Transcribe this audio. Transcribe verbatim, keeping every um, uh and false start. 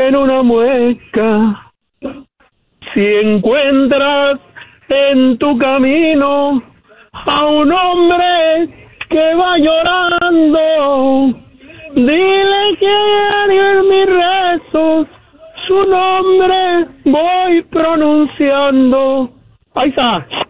en una mueca. Si encuentras en tu camino a un hombre que va llorando, dile que al ir mis rezos su nombre voy pronunciando. Ahí está.